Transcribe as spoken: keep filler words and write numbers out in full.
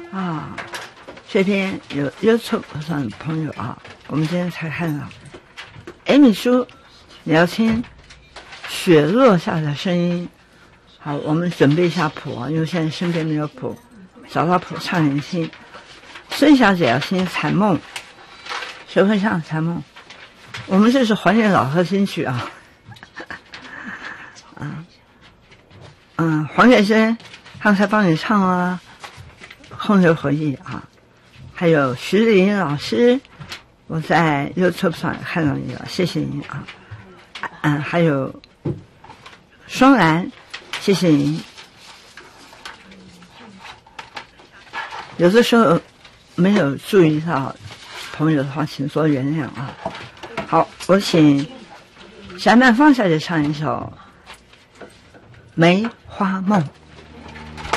啊，这边有 YouTube 上的朋友啊，我们今天才看到 Amy 叔，你要听雪落下的声音。好，我们准备一下谱啊，因为现在身边没有谱，找到谱唱给你听。孙小姐要听《残梦》，谁会唱《残梦》？我们这是还原老歌新曲啊。啊，嗯，黄先生刚才帮你唱了《空留回忆》啊，还有徐玲老师，我在 YouTube 上也看到你了，谢谢你啊。嗯，还有双兰，谢谢您。有的时候没有注意到朋友的话，请多原谅啊。好，我请霞曼芳小姐唱一首《梅花梦》。